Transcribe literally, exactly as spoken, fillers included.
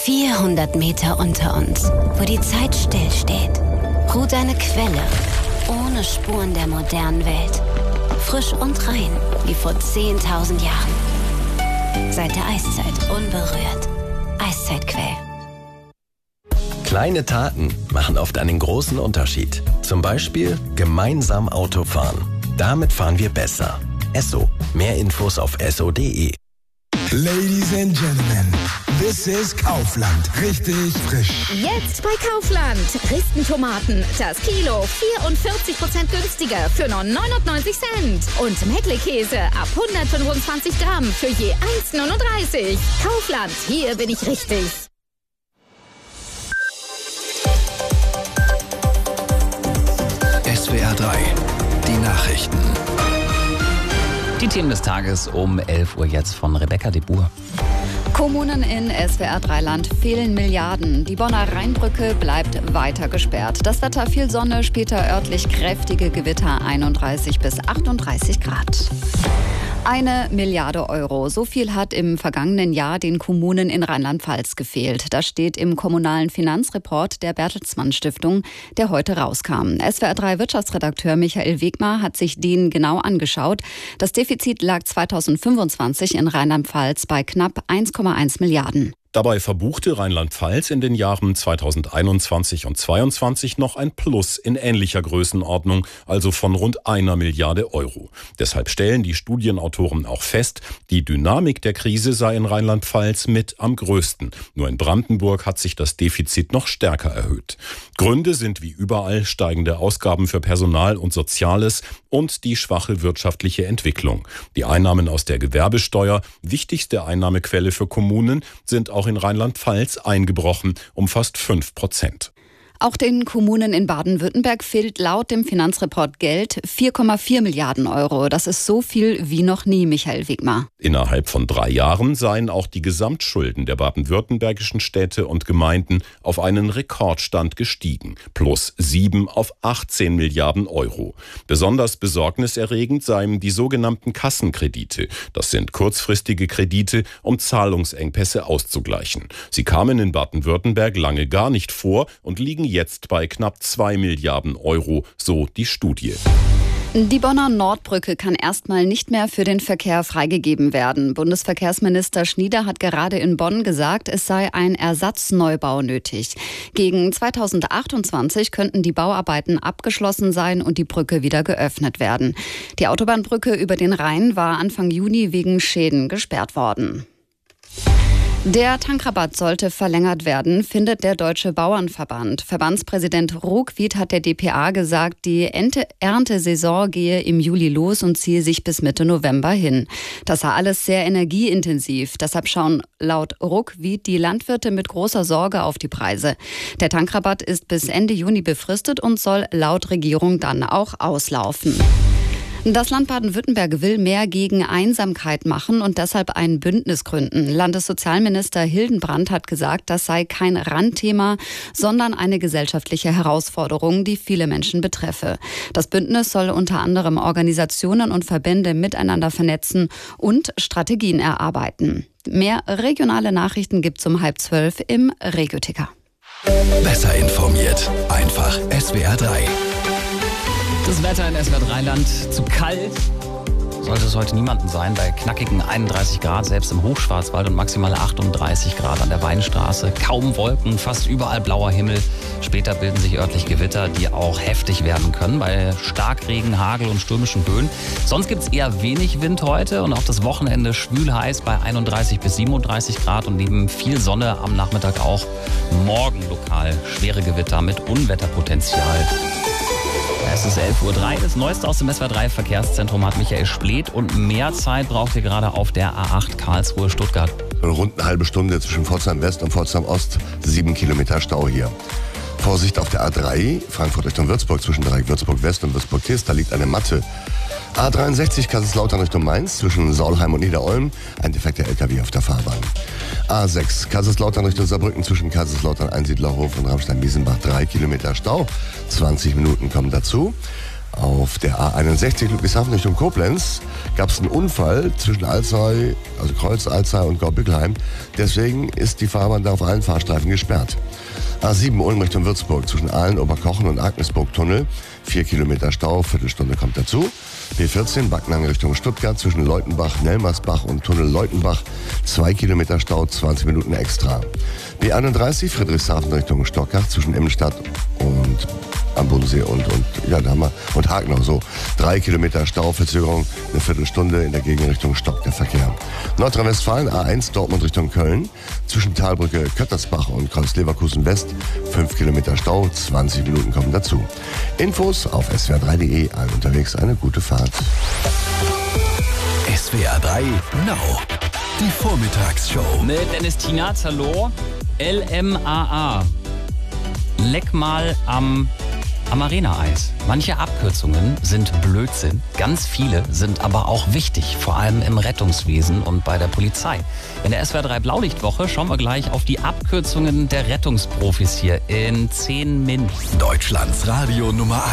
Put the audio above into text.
vierhundert Meter unter uns, wo die Zeit stillsteht, ruht eine Quelle ohne Spuren der modernen Welt. Frisch und rein wie vor zehntausend Jahren. Seit der Eiszeit unberührt. Eiszeitquell. Kleine Taten machen oft einen großen Unterschied. Zum Beispiel gemeinsam Auto fahren. Damit fahren wir besser. Esso. Mehr Infos auf esso punkt de. Ladies and Gentlemen, this is Kaufland. Richtig frisch. Jetzt bei Kaufland. Dresden-Tomaten. Das Kilo vierundvierzig Prozent günstiger für nur neunundneunzig Cent. Und Mettler-Käse ab hundertfünfundzwanzig Gramm für je eins Komma neununddreißig. Kaufland, hier bin ich richtig. S W R drei, die Nachrichten. Die Themen des Tages um elf Uhr jetzt von Rebecca de Boer. Kommunen in S W R drei Land fehlen Milliarden. Die Bonner Rheinbrücke bleibt weiter gesperrt. Das Wetter: viel Sonne, später örtlich kräftige Gewitter, einunddreißig bis achtunddreißig Grad. Eine Milliarde Euro. So viel hat im vergangenen Jahr den Kommunen in Rheinland-Pfalz gefehlt. Das steht im kommunalen Finanzreport der Bertelsmann Stiftung, der heute rauskam. S W R drei Wirtschaftsredakteur Michael Wegmar hat sich den genau angeschaut. Das Defizit lag zweitausendfünfundzwanzig in Rheinland-Pfalz bei knapp eins Komma eins Milliarden. Dabei verbuchte Rheinland-Pfalz in den Jahren zweitausendeinundzwanzig und zweitausendzweiundzwanzig noch ein Plus in ähnlicher Größenordnung, also von rund einer Milliarde Euro. Deshalb stellen die Studienautoren auch fest, die Dynamik der Krise sei in Rheinland-Pfalz mit am größten. Nur in Brandenburg hat sich das Defizit noch stärker erhöht. Gründe sind wie überall steigende Ausgaben für Personal und Soziales und die schwache wirtschaftliche Entwicklung. Die Einnahmen aus der Gewerbesteuer, wichtigste Einnahmequelle für Kommunen, sind auch in Rheinland-Pfalz eingebrochen um fast fünf Prozent. Auch den Kommunen in Baden-Württemberg fehlt laut dem Finanzreport Geld, vier Komma vier Milliarden Euro. Das ist so viel wie noch nie, Michael Wegmar. Innerhalb von drei Jahren seien auch die Gesamtschulden der baden-württembergischen Städte und Gemeinden auf einen Rekordstand gestiegen. Plus sieben auf achtzehn Milliarden Euro. Besonders besorgniserregend seien die sogenannten Kassenkredite. Das sind kurzfristige Kredite, um Zahlungsengpässe auszugleichen. Sie kamen in Baden-Württemberg lange gar nicht vor und liegen jetzt bei knapp zwei Milliarden Euro, so die Studie. Die Bonner Nordbrücke kann erstmal nicht mehr für den Verkehr freigegeben werden. Bundesverkehrsminister Schnieder hat gerade in Bonn gesagt, es sei ein Ersatzneubau nötig. Gegen zweitausendachtundzwanzig könnten die Bauarbeiten abgeschlossen sein und die Brücke wieder geöffnet werden. Die Autobahnbrücke über den Rhein war Anfang Juni wegen Schäden gesperrt worden. Der Tankrabatt sollte verlängert werden, findet der Deutsche Bauernverband. Verbandspräsident Ruckwied hat der D P A gesagt, die Erntesaison gehe im Juli los und ziehe sich bis Mitte November hin. Das sei alles sehr energieintensiv. Deshalb schauen laut Ruckwied die Landwirte mit großer Sorge auf die Preise. Der Tankrabatt ist bis Ende Juni befristet und soll laut Regierung dann auch auslaufen. Das Land Baden-Württemberg will mehr gegen Einsamkeit machen und deshalb ein Bündnis gründen. Landessozialminister Hildenbrand hat gesagt, das sei kein Randthema, sondern eine gesellschaftliche Herausforderung, die viele Menschen betreffe. Das Bündnis soll unter anderem Organisationen und Verbände miteinander vernetzen und Strategien erarbeiten. Mehr regionale Nachrichten gibt's um halb zwölf im Regioticker. Besser informiert, einfach S W R drei. Das Wetter in S W R drei Land: zu kalt sollte es heute niemanden sein, bei knackigen einunddreißig Grad, selbst im Hochschwarzwald, und maximale achtunddreißig Grad an der Weinstraße. Kaum Wolken, fast überall blauer Himmel. Später bilden sich örtlich Gewitter, die auch heftig werden können, bei Starkregen, Hagel und stürmischen Böen. Sonst gibt es eher wenig Wind heute und auch das Wochenende schwül heiß bei einunddreißig bis siebenunddreißig Grad und neben viel Sonne am Nachmittag auch morgen lokal schwere Gewitter mit Unwetterpotenzial. Es ist elf Uhr drei, das Neueste aus dem S W R drei Verkehrszentrum hat Michael Splet, und mehr Zeit braucht ihr gerade auf der A acht Karlsruhe-Stuttgart. Rund eine halbe Stunde zwischen Pforzheim West und Pforzheim Ost, sieben Kilometer Stau hier. Vorsicht auf der A drei, Frankfurt Richtung Würzburg, zwischen Dreieck Würzburg West und Würzburg Kist, da liegt eine Matte. A dreiundsechzig Kaiserslautern Richtung Mainz, zwischen Saulheim und Niederolm, ein defekter L K W auf der Fahrbahn. A sechs, Kaiserslautern Richtung Saarbrücken, zwischen Kaiserslautern, Einsiedlerhof und Ramstein-Biesenbach, drei Kilometer Stau, zwanzig Minuten kommen dazu. Auf der A einundsechzig Ludwigshafen Richtung Koblenz gab es einen Unfall zwischen Alzey, also Kreuz Alzey und Gorbückelheim. Deswegen ist die Fahrbahn da auf allen Fahrstreifen gesperrt. A sieben Ulm Richtung Würzburg zwischen Aalen, Oberkochen und Agnesburg-Tunnel. Vier Kilometer Stau, Viertelstunde kommt dazu. B vierzehn Backnang Richtung Stuttgart zwischen Leutenbach, Nelmersbach und Tunnel Leutenbach. Zwei Kilometer Stau, zwanzig Minuten extra. B einunddreißig Friedrichshafen Richtung Stockach zwischen Immenstadt und am Bodensee und, und, ja, da haben wir, und Hagenau, so. Drei Kilometer Stauverzögerung, eine Viertelstunde in der Gegenrichtung stockt der Verkehr. Nordrhein-Westfalen, A eins Dortmund Richtung Köln, zwischen Talbrücke, Köttersbach und Kreuz Leverkusen West, fünf Kilometer Stau, zwanzig Minuten kommen dazu. Infos auf s w r drei punkt d e, allen unterwegs eine gute Fahrt. S W R drei Now, die Vormittagsshow. Mit Dennis Tienert, hallo. L M A A. Leck mal am Am Arena-Eis. Manche Abkürzungen sind Blödsinn, ganz viele sind aber auch wichtig, vor allem im Rettungswesen und bei der Polizei. In der S W R drei Blaulichtwoche schauen wir gleich auf die Abkürzungen der Rettungsprofis hier in zehn Minuten. Deutschlands Radio Nummer eins.